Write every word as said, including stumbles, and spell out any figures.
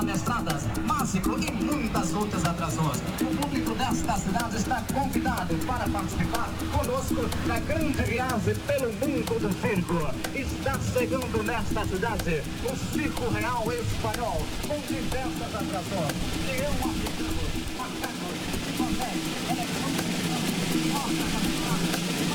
amestradas, mágico e muitas outras atrações. O público desta cidade está convidado para participar conosco na grande viagem pelo mundo do circo. Está chegando nesta cidade o Circo Real Espanhol, com diversas atrações. E eu afirmo